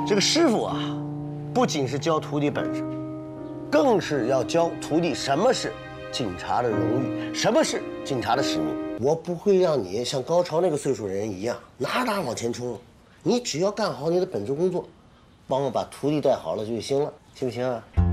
这个师傅啊，不仅是教徒弟本事，更是要教徒弟什么是警察的荣誉，什么是警察的使命。我不会让你像高超那个岁数人一样哪往前冲，你只要干好你的本职工作，帮我把徒弟带好了就行了，行不行啊？